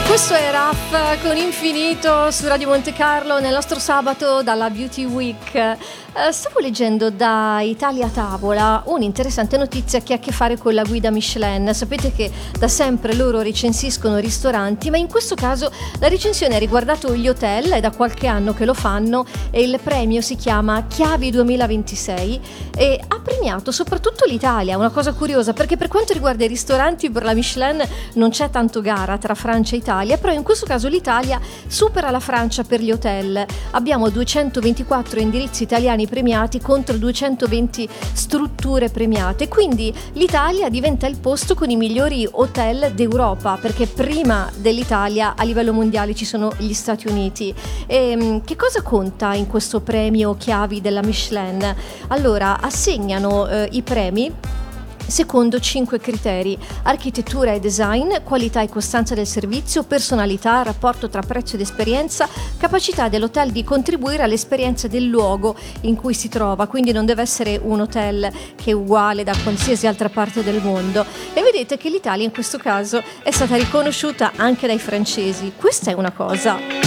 Questo è Raff con Infinito su Radio Monte Carlo nel nostro sabato dalla Beauty Week. Stavo leggendo da Italia Tavola un'interessante notizia che ha a che fare con la guida Michelin. Sapete che da sempre loro recensiscono ristoranti, ma in questo caso la recensione ha riguardato gli hotel, è da qualche anno che lo fanno e il premio si chiama Chiavi 2026 e ha premiato soprattutto l'Italia. Una cosa curiosa, perché per quanto riguarda i ristoranti per la Michelin non c'è tanto gara tra Francia e Italia, però in questo caso l'Italia supera la Francia per gli hotel. Abbiamo 224 indirizzi italiani premiati contro 220 strutture premiate, quindi l'Italia diventa il posto con i migliori hotel d'Europa, perché prima dell'Italia a livello mondiale ci sono gli Stati Uniti. E che cosa conta in questo premio Chiavi della Michelin? Allora, assegnano i premi secondo 5 criteri: architettura e design, qualità e costanza del servizio, personalità, rapporto tra prezzo ed esperienza, capacità dell'hotel di contribuire all'esperienza del luogo in cui si trova, quindi non deve essere un hotel che è uguale da qualsiasi altra parte del mondo. E vedete che l'Italia in questo caso è stata riconosciuta anche dai francesi. Questa è una cosa.